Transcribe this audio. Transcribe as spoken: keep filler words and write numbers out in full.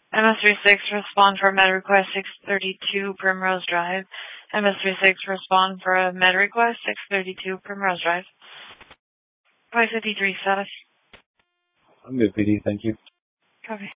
M S three six, respond for a med request six thirty-two Primrose Drive. M S three six, respond for a med request six thirty-two Primrose Drive. five fifty-three status. I'm good, P D. Thank you. Copy.